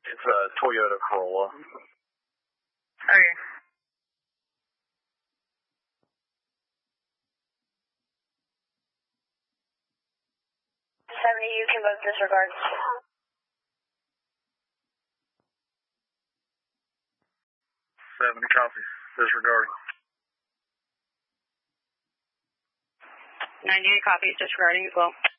It's a Toyota Corolla. Okay. 70, you can both disregard. 70 copies. Disregard. 98 copies, disregarding as well.